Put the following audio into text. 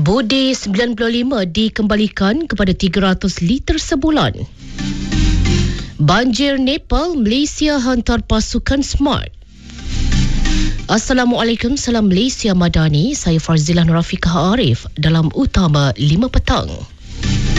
Budi 95 dikembalikan kepada 300 liter sebulan. Banjir Nepal, Malaysia hantar pasukan SMART. Assalamualaikum, salam Malaysia Madani. Saya Farzilah Nurafiqah Arif dalam Utama 5 petang.